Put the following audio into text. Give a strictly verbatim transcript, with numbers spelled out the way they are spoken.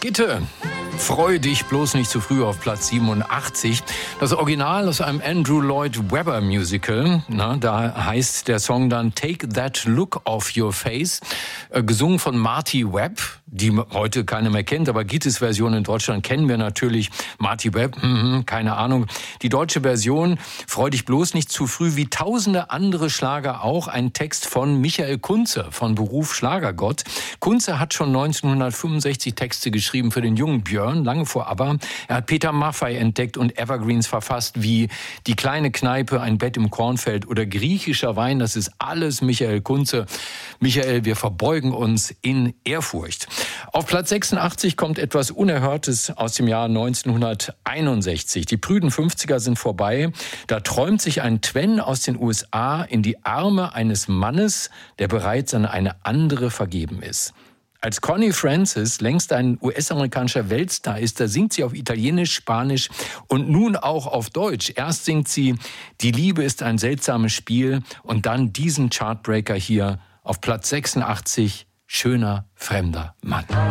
Gitte, freu dich bloß nicht zu früh auf Platz siebenundachtzig. Das Original aus einem Andrew Lloyd Webber Musical. Na, da heißt der Song dann Take That Look Off Your Face. Äh, gesungen von Marty Webb, die heute keiner mehr kennt, aber Gittes Version in Deutschland kennen wir natürlich. Marty Webb, mhm, keine Ahnung. Die deutsche Version, freu dich bloß nicht zu früh, wie tausende andere Schlager auch. Ein Text von Michael Kunze, von Beruf Schlagergott. Kunze hat schon neunzehnhundertfünfundsechzig Texte geschrieben für den jungen Björn, lange vor ABBA. Er hat Peter Maffay entdeckt und Evergreens verfasst, wie Die kleine Kneipe, Ein Bett im Kornfeld oder Griechischer Wein. Das ist alles Michael Kunze. Michael, wir verbeugen uns in Ehrfurcht. Auf Platz sechsundachtzig kommt etwas Unerhörtes aus dem Jahr neunzehnhunderteinundsechzig. Die prüden fünfziger sind vorbei. Da träumt sich ein Twen aus den U S A in die Arme eines Mannes, der bereits an eine andere vergeben ist. Als Connie Francis längst ein U S-amerikanischer Weltstar ist, da singt sie auf Italienisch, Spanisch und nun auch auf Deutsch. Erst singt sie Die Liebe ist ein seltsames Spiel und dann diesen Chartbreaker hier auf Platz sechsundachtzig, Schöner fremder Mann.